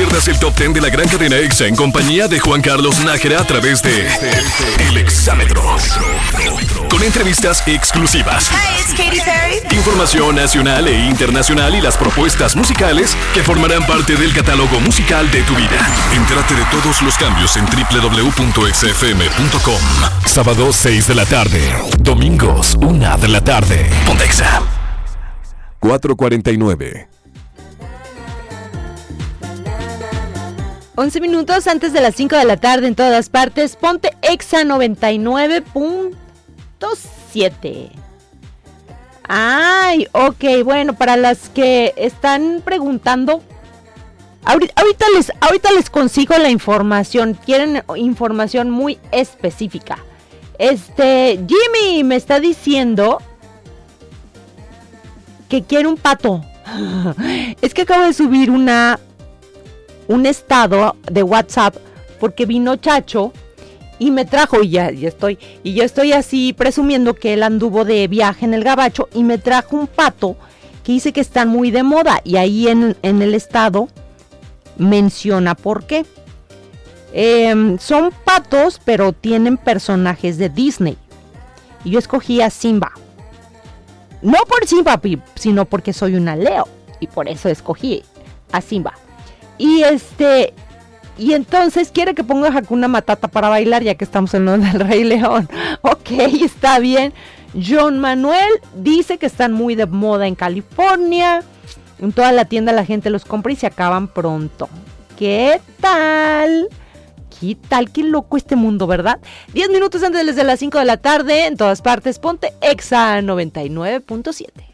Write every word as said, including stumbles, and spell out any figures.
pierdas el top diez de la gran cadena EXA en compañía de Juan Carlos Nájera a través de El Exámetro. Con entrevistas exclusivas. Hi, it's Katy Perry. Información nacional e internacional y las propuestas musicales que formarán parte del catálogo musical de tu vida. Entérate de todos los cambios en doble u doble u doble u punto exa efe eme punto com. Sábado seis de la tarde. Domingos una de la tarde. Ponte Exa. cuatro cuarenta y nueve. once minutos antes de las cinco de la tarde en todas partes. Ponte Exa noventa y nueve punto siete. Ay, ok, bueno, para las que están preguntando, ahorita, ahorita, les, ahorita les consigo la información. Quieren información muy específica. Este, Jimmy me está diciendo que quiere un pato. Es que acabo de subir una un estado de WhatsApp porque vino Chacho y me trajo, y ya, ya estoy, y yo estoy así presumiendo que él anduvo de viaje en el gabacho y me trajo un pato que dice que están muy de moda, y ahí en, en el estado menciona por qué. Eh, son patos, pero tienen personajes de Disney. Y yo escogí a Simba. No por Simba, sino porque soy una Leo. Y por eso escogí a Simba. Y este, y entonces quiere que ponga Hakuna Matata para bailar, ya que estamos en lo del Rey León. Ok, está bien. John Manuel dice que están muy de moda en California. En toda la tienda la gente los compra y se acaban pronto. ¿Qué tal? ¿Qué tal? Qué loco este mundo, ¿verdad? Diez minutos antes de las cinco de la tarde, en todas partes, ponte Exa noventa y nueve punto siete.